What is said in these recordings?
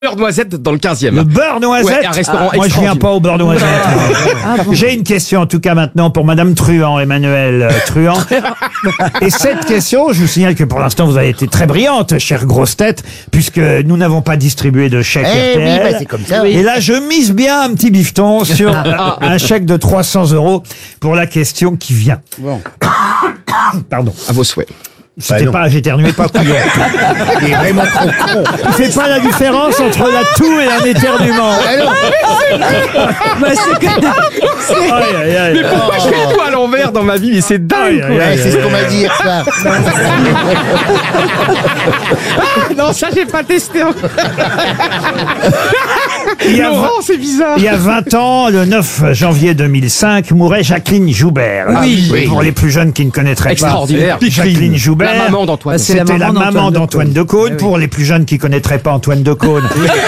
beurre noisette dans le 15e. Le beurre noisette. Ouais, un restaurant moi, je viens extraordinaire. pas au beurre noisette. J'ai une question, en tout cas, maintenant, pour Madame Truand, Emmanuel Truand. Et cette question, je vous signale que pour l'instant, vous avez été très brillante, chère grosse tête, puisque nous n'avons pas distribué de chèque RTL. Oui, bah c'est comme ça. Et là, je mise bien un petit bifton sur un chèque de 300 € pour la question qui vient. Bon. Pardon. À vos souhaits. C'était pas, j'éternuais pas couillon. Il est vraiment trop con. Tu fais pas la différence entre la toux et un éternuement. Aïe, aïe, aïe. Mais pourquoi je fais tout à l'envers dans ma vie? Mais c'est dingue, quoi. Ouais, c'est ce qu'on m'a dit hier soir. Non, ça, j'ai pas testé. Il y a Laurent, c'est bizarre. Il y a 20 ans, le 9 janvier 2005, mourait Jacqueline Joubert. Oui. Pour les plus jeunes qui ne connaîtraient pas Extraordinaire. Jacqueline Joubert. La maman d'Antoine. C'était la maman d'Antoine Decaune. Pour les plus jeunes qui ne connaîtraient pas Antoine Decaune.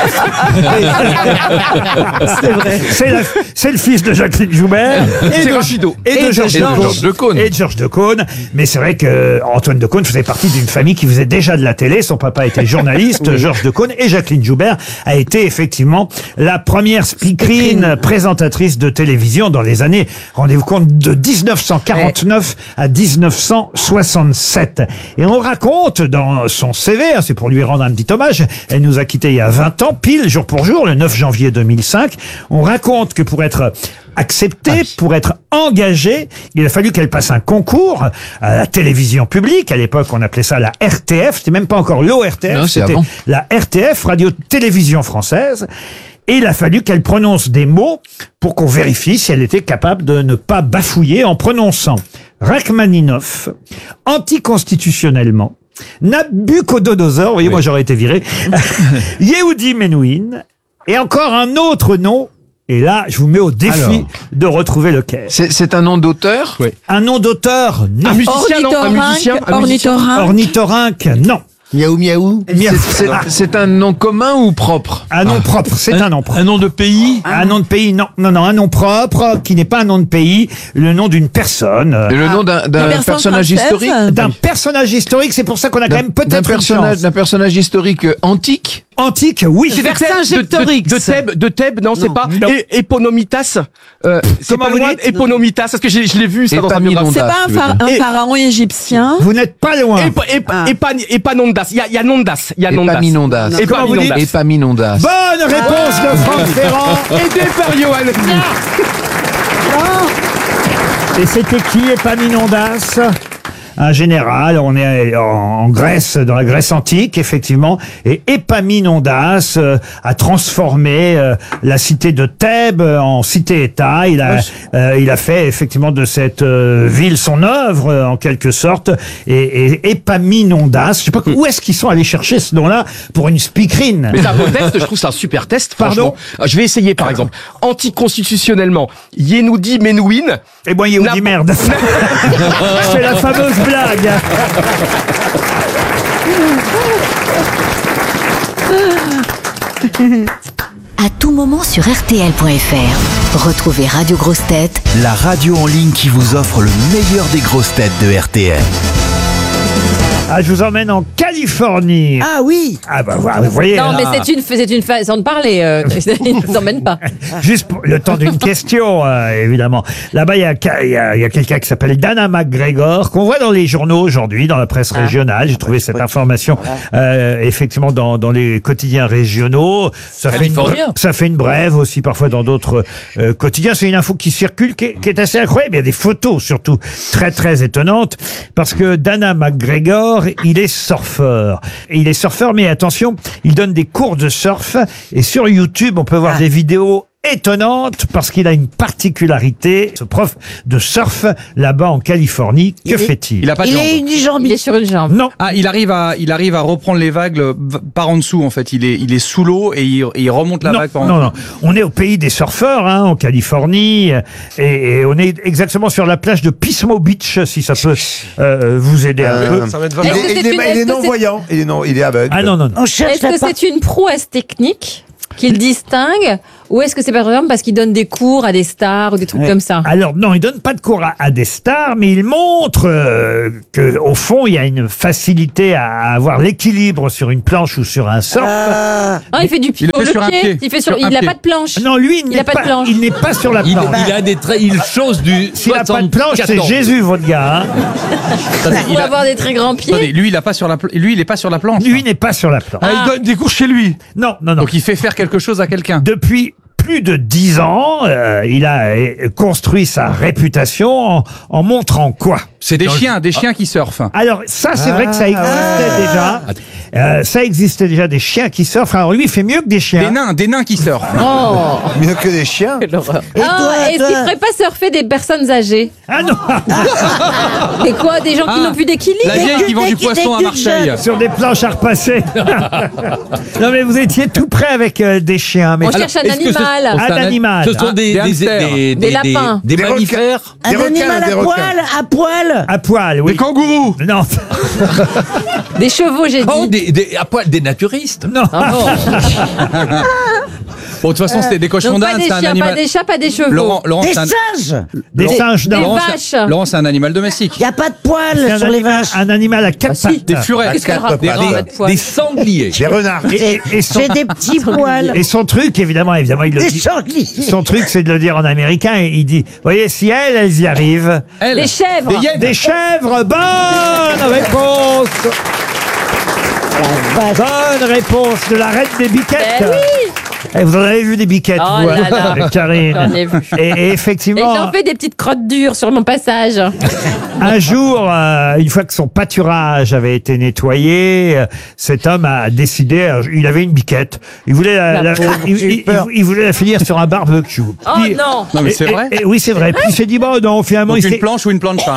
C'est vrai. C'est le fils de Jacqueline Joubert. C'est Rachido. Et de Georges Decaune. Et de Georges Decaune. Mais c'est vrai que Antoine Decaune faisait partie d'une famille qui faisait déjà de la télé. Son papa était journaliste, Georges Decaune. Et Jacqueline Joubert a été effectivement la première speakerine présentatrice de télévision dans les années, rendez-vous compte, de 1949 à 1967. Et on raconte dans son CV, c'est pour lui rendre un petit hommage, elle nous a quittés il y a 20 ans, pile, jour pour jour, le 9 janvier 2005. On raconte que pour être acceptée, pour être engagée, il a fallu qu'elle passe un concours à la télévision publique. À l'époque, on appelait ça la RTF. C'était même pas encore l'ORTF, Non, c'est c'était avant. la RTF, Radio-Télévision Française. Et il a fallu qu'elle prononce des mots pour qu'on vérifie si elle était capable de ne pas bafouiller en prononçant Rachmaninov, anticonstitutionnellement, Nabucodonosor, vous voyez, moi j'aurais été viré, Yehudi Menuhin, et encore un autre nom. Et là, je vous mets au défi de retrouver lequel. C'est un nom d'auteur? Oui. Un nom d'auteur, non. Un musicien, non? Un musicien? Un musicien? Ornithorynque, non. Miaou miaou. C'est un nom commun ou propre? Un nom propre, c'est un nom propre. Un nom de pays? Un nom de pays, non, un nom propre, qui n'est pas un nom de pays, le nom d'une personne. Le nom d'un personnage historique? D'un personnage historique, c'est pour ça qu'on a quand même peut-être une chance. D'un personnage historique antique? Antique, oui. Vercingétorix. De Thèbes, non, c'est pas. Non. Éponomitas. C'est Comment pas vous loin dites d'Éponomitas, parce que je l'ai vu ça dans un biographie. C'est pas un pharaon égyptien? Vous n'êtes pas loin. Épanondas. Il y a Nondas. Il y a Nondas. Épaminondas. Comment vous dites Épaminondas. Bonne réponse de Franck Ferrand. Aidé par Johan. Et c'était qui, Épaminondas? Un général, on est en Grèce, dans la Grèce antique, effectivement, et Épaminondas a transformé la cité de Thèbes en cité-État. Il a fait effectivement de cette ville son œuvre, en quelque sorte, et Épaminondas, je sais pas où est-ce qu'ils sont allés chercher ce nom-là pour une speakerine. Mais c'est un bon test, je trouve ça un super test. Pardon? Franchement. Je vais essayer, par exemple. Anticonstitutionnellement, Yehudi Menuhin. Et moi, Yehudi, merde. C'est la fameuse blague. À tout moment sur RTL.fr. Retrouvez Radio Grosses Têtes, la radio en ligne qui vous offre le meilleur des grosses têtes de RTL. Ah, je vous emmène en Californie. Ah oui. Ah bah vous voyez. Non, là, mais c'est une façon de parler. Il ne nous emmène pas. juste pour le temps d'une question, évidemment. Là-bas, il y a quelqu'un qui s'appelle Dana McGregor, qu'on voit dans les journaux aujourd'hui, dans la presse régionale. J'ai trouvé cette information effectivement dans les quotidiens régionaux. Ça fait une brève aussi parfois dans d'autres quotidiens. C'est une info qui circule, qui est assez incroyable. Il y a des photos surtout très très étonnantes, parce que Dana McGregor, il est surfeur. Et il est surfeur, mais attention, il donne des cours de surf. Et sur YouTube, on peut voir des vidéos étonnante parce qu'il a une particularité, ce prof de surf là-bas en Californie. Que fait-il? Il a pas de Il jambe. est une jambe. Il est sur une jambe. Non. Ah, il arrive à reprendre les vagues par en dessous, en fait. Il est sous l'eau et il remonte la vague par en dessous. Non. On est au pays des surfeurs, en Californie, et on est exactement sur la plage de Pismo Beach, si ça peut vous aider un peu. Ça va être Il est non-voyant. Il est aveugle. Ah non. Est-ce que c'est une prouesse technique qu'il distingue, Ou est-ce que c'est par exemple parce qu'il donne des cours à des stars ou des trucs comme ça? Alors non, il donne pas de cours à des stars, mais il montre que au fond, il y a une facilité à avoir l'équilibre sur une planche ou sur un surf. Ah, il fait du pied. Il le fait sur un pied. Il n'a pas de planche. Non, lui, il Il a pas de planche. il n'est pas sur la Il planche. a des traits, il chose du S'il n'a pas de planche, c'est 74. Jésus, votre gars. Hein. Pour avoir des très grands pieds. Attendez, lui, il est pas sur la planche. Lui n'est pas sur la planche. Il donne des cours chez lui. Non, non, non. Donc il fait faire quelque chose à quelqu'un. Depuis plus de 10 ans, il a construit sa réputation en montrant quoi? C'est des chiens qui surfent. Alors ça, c'est vrai que ça existait déjà. Ça existait déjà des chiens qui surfent. Alors lui, il fait mieux que des chiens. Des nains qui surfent. Oh. Mieux que des chiens. Est-ce qu'il ne ferait pas surfer des personnes âgées? Ah non. Et quoi? Des gens qui n'ont plus d'équilibre? La vieille qui vend du poisson à Marseille. Sur des planches à repasser. Non mais vous étiez tout près avec des chiens. Mais On cherche un est-ce que animal. un animal. Ce sont des hamsters. Des lapins. des mammifères. Des requins, des requins. à poil. À poil, oui. Des kangourous. Non. Des chevaux, j'ai dit. Oh, à poil, des naturistes. Non. Bon, de toute façon, c'était des cochons Donc pas d'Inde, des c'est un chiens, animal. pas des chats, pas des chevaux. Laurent, Des c'est un... singes. Des singes, Des non. vaches. Laurent, c'est un animal domestique. Il n'y a pas de C'est poils sur les vaches. un animal à quatre pattes. Des furets. Qu'est-ce qu'elle raconte? Des rats. Pas de poils. Des sangliers. Des renards. Et son, J'ai des petits poils. et son truc, évidemment, il le Des dit. sangliers. Son truc, c'est de le dire en américain. Et il dit, voyez, si elles y arrivent. Elle. Des chèvres. Des hyènes. Des chèvres, bonne réponse. Bonne réponse de la reine des biquettes. Ben oui. Et vous en avez vu des biquettes, Oh vous, là là. Karine. J'en ai vu. Et Et effectivement, j'en fais des petites crottes dures sur mon passage. un jour, une fois que son pâturage avait été nettoyé, cet homme a décidé, il avait une biquette, il voulait La pauvre. il voulait la finir sur un barbecue. Oh Puis- non. Non, mais c'est et- vrai. et- oui, c'est vrai. Puis il s'est dit, bon, non, finalement, Donc il une s'est... planche ou une plancha.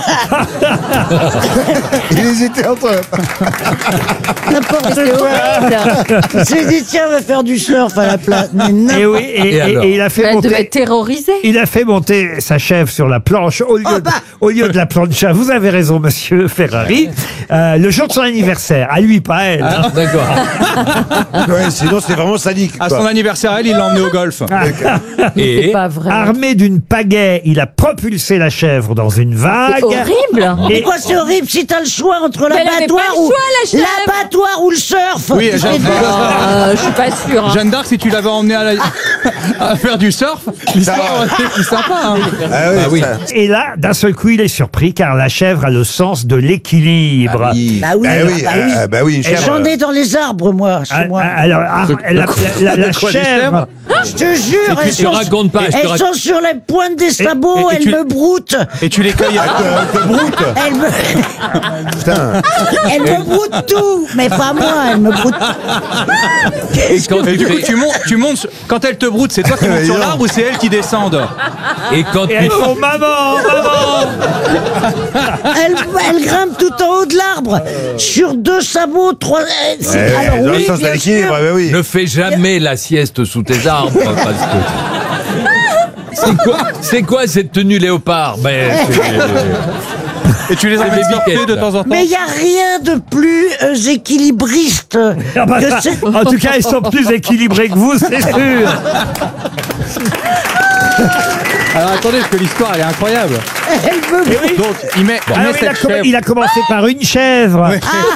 Il hésitait entre eux. N'importe C'est quoi. horrible. Il s'est dit, tiens, on va faire du surf à la place. Mais Et oui, Et alors et il a fait Elle devait monter... être terrorisée. Il a fait monter sa chèvre sur la planche au lieu de la plancha. Vous avez raison, monsieur Ferrari. Le jour de son anniversaire, à lui, pas à elle. hein. D'accord. Ouais, sinon, c'est vraiment sadique. À quoi. son anniversaire, il l'a emmené au golf. C'est Et pas vrai. Armé d'une pagaie, il a propulsé la chèvre dans une vague. C'est horrible. Mais quoi, c'est horrible si t'as le choix entre Mais elle avait l'abattoir pas le ou choix, la chèvre. l'abattoir ou le surf. Oui, Je Jeanne t'ai dit- d'Arc. Je suis pas sûre. hein. Jeanne d'Arc, si tu l'avais emmené à faire du surf, l'histoire aurait été plus sympa. Hein. Ah oui, Ah oui. ça- Et là, d'un seul coup, il est surpris car la chèvre a le sens de l'équilibre. Bah oui, Ah oui, bah oui, une chèvre. J'en ai dans les arbres, moi, chez Ah, moi. alors, la Quoi, des chèvre, chèvres Je te jure, elles tu sont, racontes pas, je te elles raconte- sont sur les pointes des sabots, et elles tu- me broutent. Et tu les cueilles Te broute. Elles me, Putain. elles me broutent tout. Mais pas moi, elles me broutent. Et quand Et tu du coup, fais- tu montes, quand elle te broute, c'est toi qui montes sur l'arbre ou c'est elle qui descende? et quand et tu elles font maman, maman. Elles grimpent tout en haut de l'arbre. Sur 2 sabots, 3. Alors Dans le oui, sens de bien l'équilibre, sûr. bah oui. ne fais jamais la sieste sous tes arbres parce que c'est quoi cette tenue léopard? Ben, Et tu les emmènes des surfer biquettes, de là. temps en temps? Mais il n'y a rien de plus équilibriste Ah bah, que c'est. en tout cas, ils sont plus équilibrés que vous, c'est sûr. Alors attendez, parce que l'histoire elle est incroyable. Elle me broutte. Donc il met, il met Alors, cette chèvre. il a commencé par une chèvre.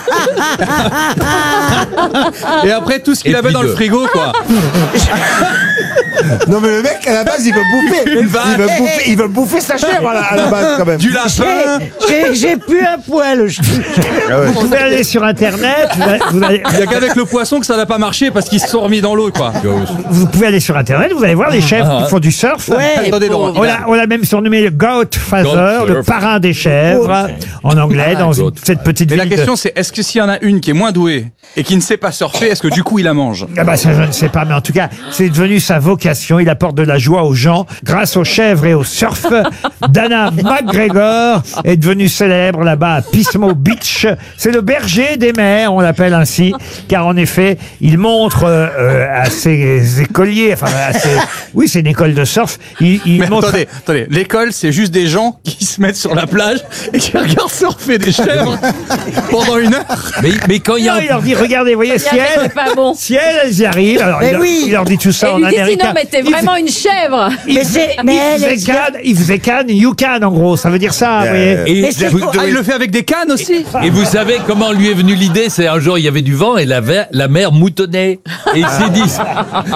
Et après tout ce qu'il Et avait puis dans le deux. frigo, quoi. Non, mais le mec, à la base, il veut bouffer. Il veut bouffer sa chèvre à la base, quand même. Du lapin. J'ai plus un poil. Vous pouvez aller sur Internet. Il n'y a qu'avec le poisson que ça n'a pas marché parce qu'ils se sont remis dans l'eau, quoi. Vous pouvez aller sur Internet, vous allez voir les chèvres qui font du surf. Ouais. Attendez, Laurent. On l'a même surnommé le Godfather, Goat le surf. parrain des chèvres, en anglais, dans cette petite Mais la ville. question c'est, est-ce que s'il y en a une qui est moins douée et qui ne sait pas surfer, est-ce que du coup il la mange? Ah bah ça je ne sais pas, mais en tout cas, c'est devenu sa vocation. Il apporte de la joie aux gens grâce aux chèvres et au surf. Dana McGregor est devenue célèbre là-bas à Pismo Beach. C'est le berger des mers, on l'appelle ainsi, car en effet, il montre à ses écoliers, enfin, oui, c'est une école de surf. Il montre Attendez, l'école, c'est juste des gens qui se mettent sur la plage et qui regardent surfer des chèvres pendant 1 heure. Mais quand il y a Non, il leur dit, regardez, vous voyez, si C'est pas bon. elles y arrivent, alors Mais il leur dit tout ça Et en il lui dit américain. sinon, mais t'es vraiment une chèvre. Il faisait can, you can, en gros, ça veut dire ça, vous voyez. Et Mais c'est vous, pour- Ah, il le fait avec des cannes aussi. et vous savez comment lui est venue l'idée? C'est un jour, il y avait du vent et la mer moutonnait. Et il s'est dit,